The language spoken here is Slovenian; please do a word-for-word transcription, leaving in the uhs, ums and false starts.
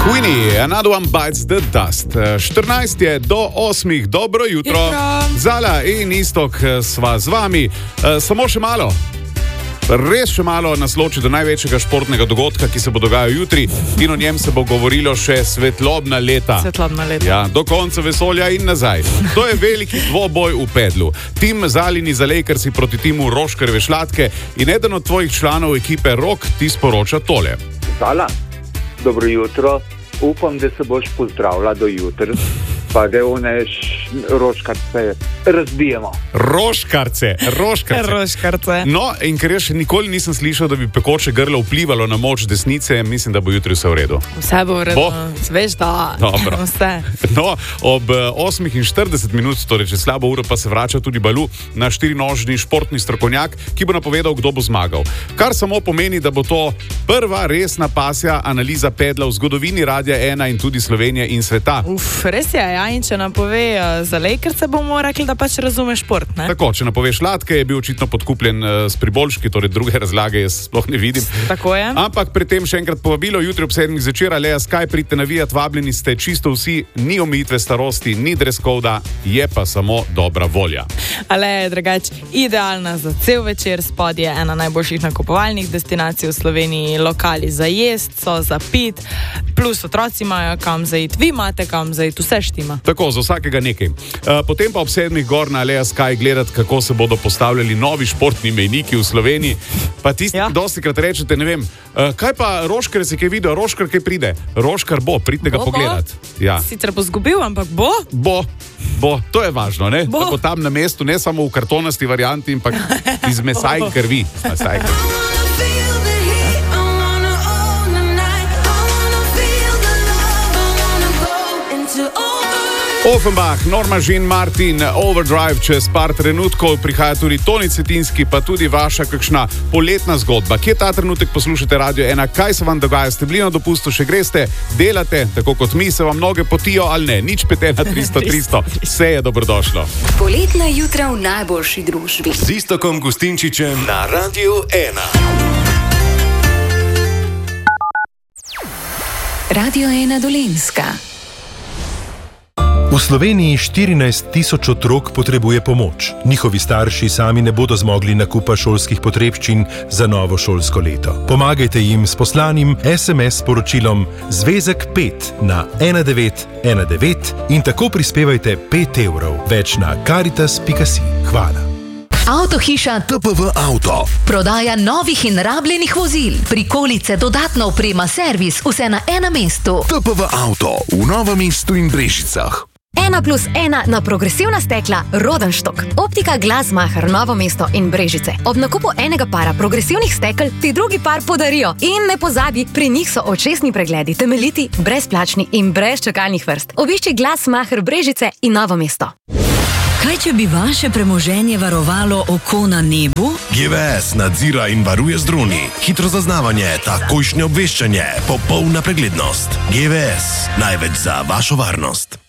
Queenie, Another One Bites the Dust. štirinajst je do osmih, dobro jutro. jutro. Zala in Istok sva z vami. Samo še malo. Res še malo nas loči do največjega športnega dogodka, ki se bo dogajal jutri, in o njem se bo govorilo še svetlobna leta. Svetlobna leta. Ja, do konca vesolja in nazaj. To je veliki dvoboj v pedlu. Tim Zalini Zalejkarsi proti timu Roškarjeve Šlatke in eden od tvojih članov ekipe Rok ti sporoča tole. Zala, dobro jutro. Upam, da se boš pozdravila do jutri, pa da one roškarce razbijemo. Roškarce, roškarce. Roškarce. No, in ker jaz še nikoli nisem slišal, da bi pekoče grlo vplivalo na moč desnice, mislim, da bo jutri vse v redu. Vse bo v redu. Bo? Veš, da. Dobro. Vse. No, ob osmih in štirideset minut, torej čez slabo uro, pa se vrača tudi Balu, naš štirinožni športni strokovnjak, ki bo napovedal, kdo bo zmagal. Kar samo pomeni, da bo to prva resna pasja analiza pedla v zgodovini Radia ena in tudi Slovenije in sveta. Uf, res je, ja, in če napove uh, za Lakerse, bomo rekli, da pač razume šport, ne? Tako, če napove Šlatke, je bil očitno podkupljen uh, s priboljški, torej druge razlage jaz sploh ne vidim. Tako je. Ampak pri tem še enkrat povabilo, jutri ob sedmih zvečer, Alea Sky, pridite navijat, vabljeni ste čisto vsi, ni omejitve starosti, ni dress coda, je pa samo dobra volja. Alea je drugač idealna za cel večer, spodje je ena najboljših nakupovalnih destinacij v Sloveniji, lokali za jest, so za pit, plus otroci imajo kam zaiti, vi imate kam zaiti, vse štima. Tako, za vsakega nekaj. Uh, potem pa ob sedmih gor na Alea Sky gledati, kako se bodo postavljali novi športni mejniki v Sloveniji. Pa tisti, Ja. dostikrat rečete, ne vem, uh, kaj pa Roškar se kaj video, Roškar kaj pride? Roškar bo, pridite ga Bo, bo. pogledat. Ja. Sicer bo zgubil, ampak bo. Bo, bo, to je važno, ne? Bo. Da bo tam na mestu, ne samo v kartonasti varianti, ampak iz mesa in krvi. Z mesa in krvi. Offenbach, Norma Jean Martin, Overdrive, čez par trenutkov prihaja tudi Toni Cetinski, pa tudi vaša kakšna poletna zgodba. Kje ta trenutek poslušate Radio ena, kaj se vam dogaja, ste bili na dopustu, še greste, delate, tako kot mi, se vam noge potijo ali ne, nič pet ena tristo tristo, vse je dobrodošlo. Poletna jutra v najboljši družbi. Z Istokom Gustinčičem na Radiu ena. Radio ena Dolenjska. V Sloveniji štirinajst tisoč otrok potrebuje pomoč. Njihovi starši sami ne bodo zmogli nakupa šolskih potrebščin za novo šolsko leto. Pomagajte jim s poslanim es em es sporočilom Zvezek pet na ena devet ena devet in tako prispevajte pet evrov. Več na karitas pika si. Hvala. Avtohiša T P V Auto. prodaja novih in rabljenih vozil. Prikolice, dodatna oprema, servis, vse na enem mestu. T P V Auto v Novem mestu in Brežicah. Ena plus ena na progresivna stekla Rodenštok. Optika Glasmacher, Novo mesto in Brežice. Ob nakupu enega para progresivnih stekel ti drugi par podarijo. In ne pozabi, pri njih so očesni pregledi temeljiti, brezplačni in brez čakalnih vrst. Obišči Glasmacher Brežice in Novo mesto. Kaj, če bi vaše premoženje varovalo oko na nebu? G V S nadzira in varuje z droni. Hitro zaznavanje, takojšnje obveščanje, popolna preglednost. G V S, največ za vašo varnost.